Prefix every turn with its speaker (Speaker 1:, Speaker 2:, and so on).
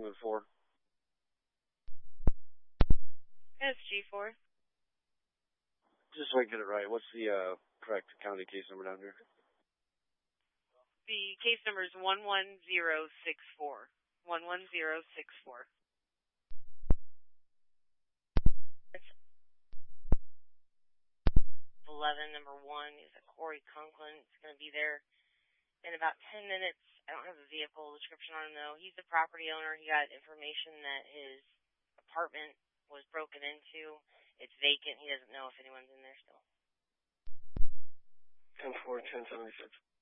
Speaker 1: ending with 4.
Speaker 2: It's G4.
Speaker 1: Just so I can get it right, what's the correct county case number down here?
Speaker 2: The case number is 11064. 11064. It's 11, number 1 is a Corey Conklin. It's going to be there in about 10 minutes. I don't have a vehicle description on him, though. He's the property owner. He got information that his apartment was broken into. It's vacant. He doesn't know if anyone's in there still.
Speaker 1: 10-4, 1076.